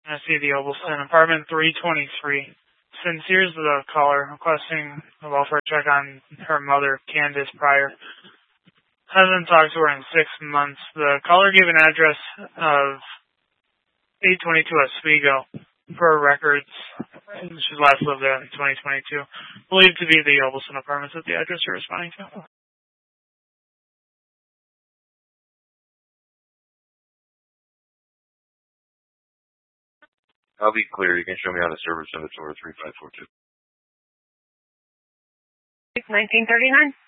I see the Obelson, apartment 323. Since here's the caller requesting a welfare check on her mother, Candace Pryor. Hasn't talked to her in 6 months. The caller gave an address of 822 Oswego for records. She last lived there in 2022. Believed to be the Obelson apartments at the address you're responding to. I'll be clear. You can show me how the server send it to her 3542. 1939.